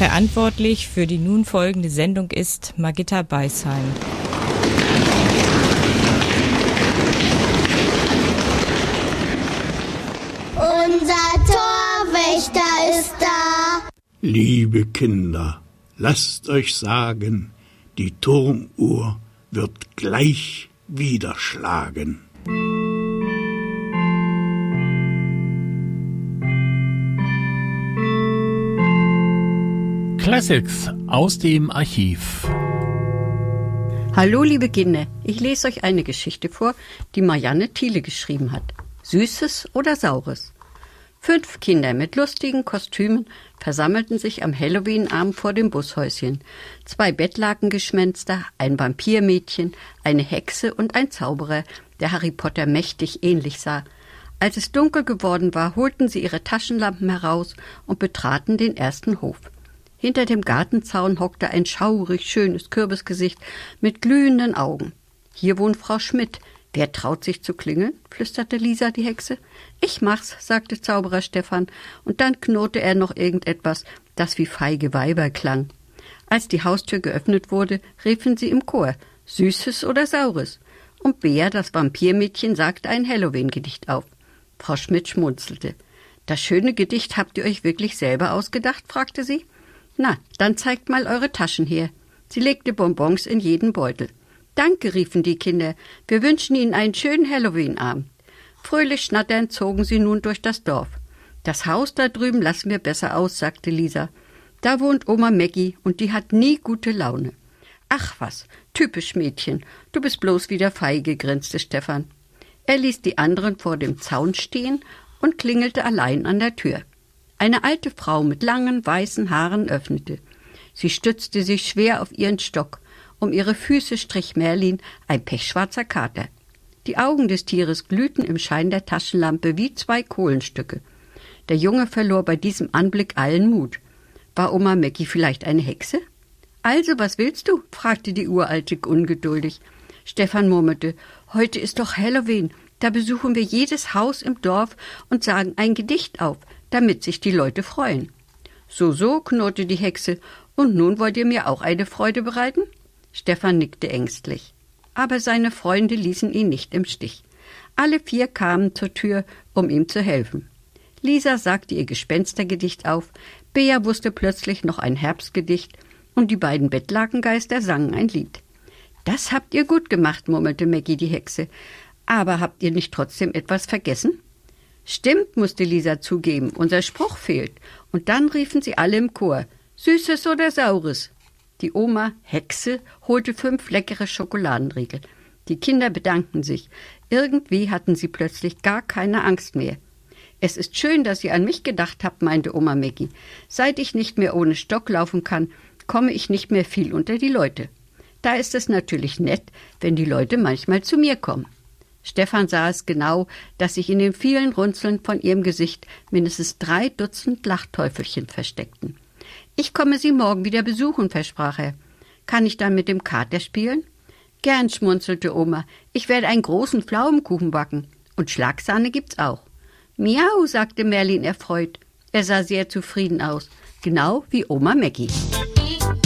Verantwortlich für die nun folgende Sendung ist Margitta Beisheim. Unser Torwächter ist da. Liebe Kinder, lasst euch sagen, die Turmuhr wird gleich wieder schlagen. Classics aus dem Archiv. Hallo liebe Kinder, ich lese euch eine Geschichte vor, die Marianne Thiele geschrieben hat. Süßes oder Saures? 5 Kinder mit lustigen Kostümen versammelten sich am Halloween-Abend vor dem Bushäuschen. 2 Bettlakengeschwänzer, ein Vampirmädchen, eine Hexe und ein Zauberer, der Harry Potter mächtig ähnlich sah. Als es dunkel geworden war, holten sie ihre Taschenlampen heraus und betraten den ersten Hof. Hinter dem Gartenzaun hockte ein schaurig schönes Kürbisgesicht mit glühenden Augen. »Hier wohnt Frau Schmidt. Wer traut sich zu klingeln?« flüsterte Lisa, die Hexe. »Ich mach's«, sagte Zauberer Stefan, und dann knurrte er noch irgendetwas, das wie feige Weiber klang. Als die Haustür geöffnet wurde, riefen sie im Chor, »Süßes oder Saures?« Und Bea, das Vampirmädchen, sagte ein Halloween-Gedicht auf. Frau Schmidt schmunzelte. »Das schöne Gedicht habt ihr euch wirklich selber ausgedacht?« fragte sie. »Na, dann zeigt mal eure Taschen her.« Sie legte Bonbons in jeden Beutel. »Danke«, riefen die Kinder, »wir wünschen Ihnen einen schönen Halloween-Abend.« Fröhlich schnatternd zogen sie nun durch das Dorf. »Das Haus da drüben lassen wir besser aus«, sagte Lisa. »Da wohnt Oma Maggie und die hat nie gute Laune.« »Ach was, typisch Mädchen, du bist bloß wieder feige«, grinste Stefan. Er ließ die anderen vor dem Zaun stehen und klingelte allein an der Tür. Eine alte Frau mit langen, weißen Haaren öffnete. Sie stützte sich schwer auf ihren Stock. Um ihre Füße strich Merlin, ein pechschwarzer Kater. Die Augen des Tieres glühten im Schein der Taschenlampe wie 2 Kohlenstücke. Der Junge verlor bei diesem Anblick allen Mut. War Oma Maggie vielleicht eine Hexe? »Also, was willst du?« fragte die Uralte ungeduldig. Stefan murmelte, »Heute ist doch Halloween. Da besuchen wir jedes Haus im Dorf und sagen ein Gedicht auf, damit sich die Leute freuen.« »So«, knurrte die Hexe, »und nun wollt ihr mir auch eine Freude bereiten?« Stefan nickte ängstlich. Aber seine Freunde ließen ihn nicht im Stich. Alle 4 kamen zur Tür, um ihm zu helfen. Lisa sagte ihr Gespenstergedicht auf, Bea wusste plötzlich noch ein Herbstgedicht und die beiden Bettlakengeister sangen ein Lied. »Das habt ihr gut gemacht«, murmelte Maggie die Hexe. »Aber habt ihr nicht trotzdem etwas vergessen?« »Stimmt«, musste Lisa zugeben, »unser Spruch fehlt.« Und dann riefen sie alle im Chor, »Süßes oder Saures?« Die Oma, Hexe, holte 5 leckere Schokoladenriegel. Die Kinder bedankten sich. Irgendwie hatten sie plötzlich gar keine Angst mehr. »Es ist schön, dass ihr an mich gedacht habt«, meinte Oma Maggie. »Seit ich nicht mehr ohne Stock laufen kann, komme ich nicht mehr viel unter die Leute. Da ist es natürlich nett, wenn die Leute manchmal zu mir kommen.« Stefan sah es genau, dass sich in den vielen Runzeln von ihrem Gesicht mindestens 3 Dutzend Lachteufelchen versteckten. »Ich komme Sie morgen wieder besuchen«, versprach er. »Kann ich dann mit dem Kater spielen?« »Gern«, schmunzelte Oma. »Ich werde einen großen Pflaumenkuchen backen. Und Schlagsahne gibt's auch.« »Miau«, sagte Merlin erfreut. Er sah sehr zufrieden aus, genau wie Oma Maggie.